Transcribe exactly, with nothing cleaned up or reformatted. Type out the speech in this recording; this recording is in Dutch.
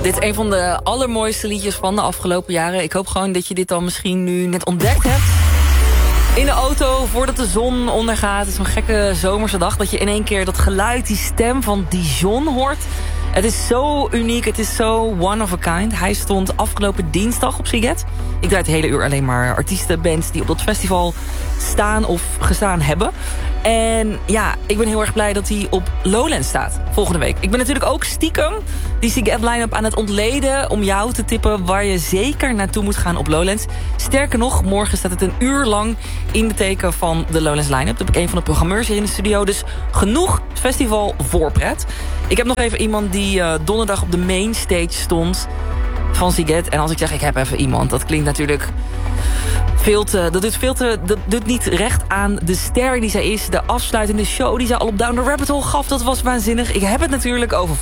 Dit is een van de allermooiste liedjes van de afgelopen jaren. Ik hoop gewoon dat je dit dan misschien nu net ontdekt hebt. In de auto, voordat de zon ondergaat. Het is zo'n gekke zomerse dag dat je in één keer dat geluid, die stem van Dijon hoort. Het is zo uniek, het is zo one of a kind. Hij stond afgelopen dinsdag op Sziget. Ik draai het hele uur alleen maar artiestenbands die op dat festival staan of gestaan hebben. En ja, ik ben heel erg blij dat hij op Lowlands staat volgende week. Ik ben natuurlijk ook stiekem die Sziget line-up aan het ontleden om jou te tippen waar je zeker naartoe moet gaan op Lowlands. Sterker nog, morgen staat het een uur lang in de teken van de Lowlands line-up. Dat heb ik een van de programmeurs hier in de studio. Dus genoeg festival voorpret. Ik heb nog even iemand die uh, donderdag op de mainstage stond van Sziget. En als ik zeg ik heb even iemand, dat klinkt natuurlijk veel te, dat doet veel te, dat doet niet recht aan de ster die zij is. De afsluitende show die zij al op Down the Rabbit Hole gaf, dat was waanzinnig. Ik heb het natuurlijk over